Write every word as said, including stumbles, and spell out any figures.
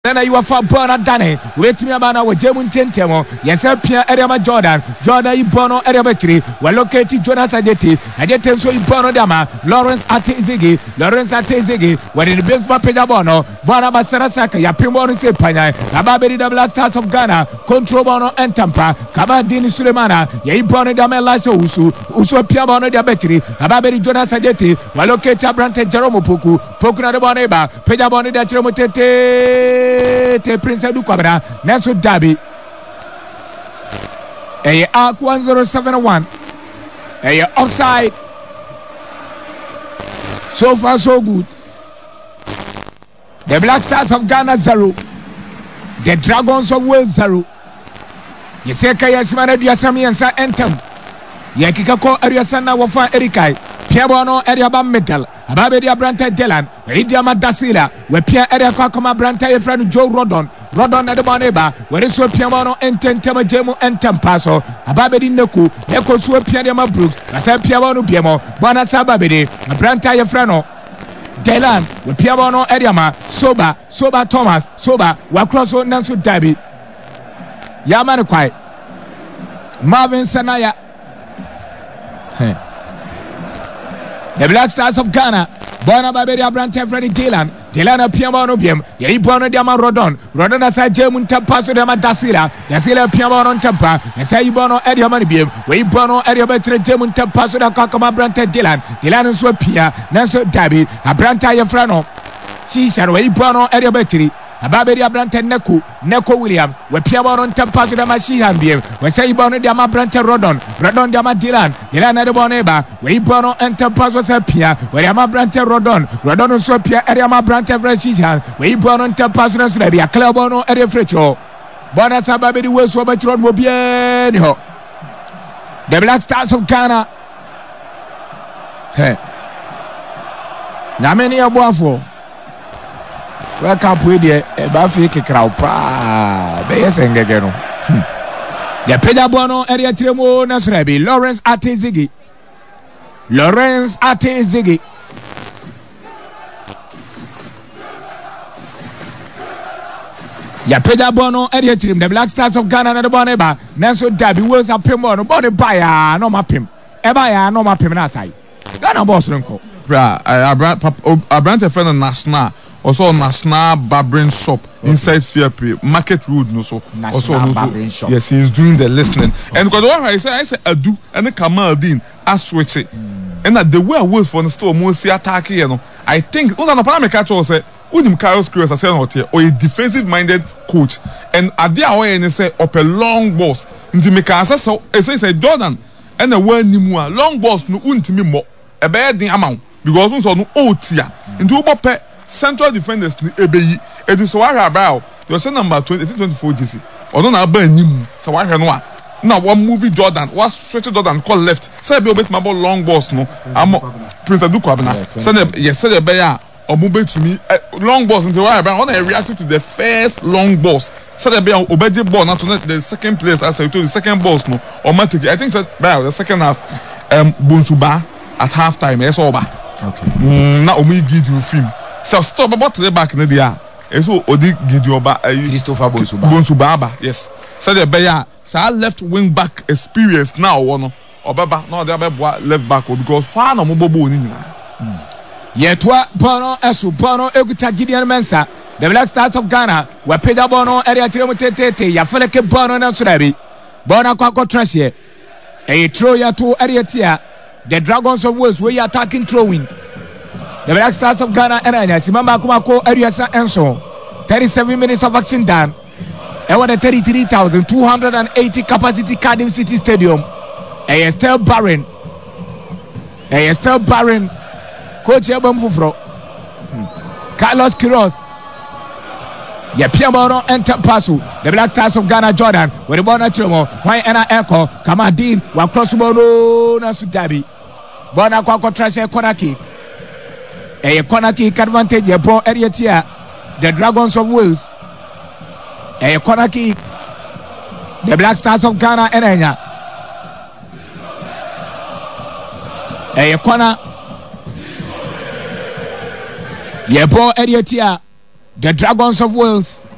Nana you are for Bono Dane, wait me about with Jemun Tentemo, yes, Pia Eriama Jordan, Jordan Ibono Eriametri, well located Jonas Adeti, Adetem so Ibono Dama, Lawrence Atezigi, Lawrence Atezigi, when in the big Papeda Bono, Bona Basarasaka, Yapimon Sepana, Ababedi the Black Stars of Ghana, Control Bono and Tampa, Kabadini Sulemana, Yaibono Damela Usu, Usu Piabono Diabetri, Ababedi Jonas Adeti, well located Abrante Jeromo Puku, Pokuna de Boneba, Pedaboni de Tremotete. Te Prince Edu Kwabena Nelson Dabi a Arc one zero seven one a offside. So far so good. The Black Stars of Ghana zero, the Dragons of Wales zero. Yeseka Yasmana Diasami and Sa Entem Yakiko Ariasana Wafa Erikai Piabono Eriaba Metal Ababedi Abrante Delan Idiama Dasila where Pierre Eriaka Koma Branta friend Joe Rodon Rodon Edebaneba where is Piamono Ententema Jemu Entempaso Ababedi Neku Eko Sue Pianema Brooks Asa Piamono Piemo Bona Sababedi Branta Frano Delan where Piamono Eriama Soba Soba Thomas Soba Wakroso Nansu Dabi Yamani Kwai Marvin Sanaya. The Black Stars of Ghana, Bona Babedi Abrante Freddy Dylan, Dylan Piamono Biem, Yaibono Diama Rodon, Rodon as a Jemun Tampaso de Dasila, Dasila Piamono Tampa, and Saibono Ediaman Biem, Waibono Ediabetre Jemun Tampaso de Kakama Brante Dylan, Dylan Swapia, Nanso Dabi, Abranta Yafrano, Caesar, Waibono Ediabetri. Ababedi Abrante Neku, Neko Williams, where Piamono Tampaso de Machihan Biem, where Saibono Diama Brante Rodon, Rodon Diama Dylan, Dylan Edeboneba, where Ibono and Tampaso Sapia, where Yama Brante Rodon, Rodon Swapia, Eriama Brante Vresihan, where Ibono and Tampaso Nabia, Clabono, Ere Frecho, Bona Sababedi West Robertron Mobienho. The Black Stars of Ghana. Hey. Nameni Abuafo. Welcome with the Bafi Kikrao Pa. They are saying again. The Pedabono area Tremo Nasrebi, Lawrence Atezigi. Lawrence Atezigi. Ya Pedabono area trim, the Black Stars of Ghana and the Boneba. Nanso Dabi was a Pimono, Body Baya, no mapim. Ebaya, no mapim Nasai. Ghana boss Runko. Bra, I brand a friend of National. Also, National Barbering Shop okay. Inside Fairplay Market Road. No, so National also, Barbering Shop. Yes, he's doing the listening. Okay. And because what I say, I say I do, and the Kamaldeen, I switch it. Mm. And that the way I was for the store, mostly attacking, you know. I think, who's on the Panama catch or say, Udim Carlos Cruz, I say not here, or a defensive minded coach. And at the hour, and they say, up a long boss. Into me, I say, say, Jordan, and the word Nimua, long boss, no untimi more. A bad thing amount. Because we saw no O T A. Into Opa Central Defenders E B I. It is why about your son number twenty twenty-four G C. Or don't have any. So why can one? Now one movie Jordan, what stretch Jordan call left. Say be obey my ball long boss no. I'm Prince Edu Kwabena. Say yes, say the bear or move to me long boss until why about when I reacted to the first long boss. Say the bear obey the ball not to the second place as I told the second boss no. Or I think that bear the second half um Bunsuba at half time. Yes over. Okay. Mm, now we give you film. So stop about the back in the day. So Odi give you ba Christopher Bonsuba. Bonsuba, yes. So the bear, so I left wing back experience now one. Obaba, no the left back because why no mobobo ni nyina. Yetwa Bono Esu Bono Eguta Gideon Mensa. The Black Stars of Ghana were Peda Bono area Tremotete ya Feleke Bono na Surabi. Bono kwako trash. E throw ya to area tia. The Dragons of Wales were attacking throwing. The Black Stars of Ghana and Simamba Kumako Ariasa Enso. thirty-seven minutes of action done. And what a thirty-three thousand two hundred eighty capacity Cardiff City Stadium. And you're still barren. And you're still barren. Coach Ebam Fufro. Carlos Quiroz. Yeah, Piamono enter Pasu. The Black Stars of Ghana Jordan. With the Bona Tremo. Why Anna Echo. Kamadin. Wakrosu Bono Nasu Dabi. Bona Kwako Trash corner kick. A corner kick advantage. A ball area tier. The Dragons of Wales. A corner kick. The Black Stars of Ghana and Enya. A corner. A ball area tier. The Dragons of Wales.